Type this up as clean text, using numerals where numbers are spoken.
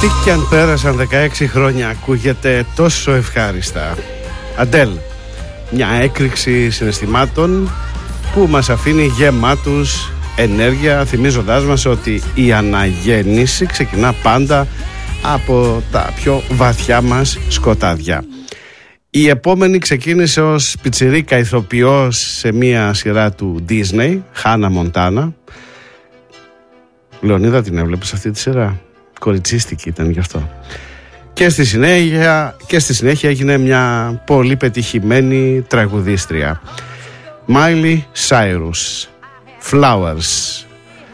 Ό,τι κι αν πέρασαν 16 χρόνια ακούγεται τόσο ευχάριστα. Αντέλ, μια έκρηξη συναισθημάτων που μας αφήνει γεμάτους ενέργεια, θυμίζοντάς μας ότι η αναγέννηση ξεκινά πάντα από τα πιο βαθιά μας σκοτάδια. Η επόμενη ξεκίνησε ως πιτσιρίκα ηθοποιός σε μια σειρά του Disney, Χάνα Μοντάνα. Λεωνίδα, την έβλεπες αυτή τη σειρά? Κοριτσίστικη ήταν γι' αυτό. Και στη συνέχεια έγινε μια πολύ πετυχημένη τραγουδίστρια. Miley Cyrus, Flowers.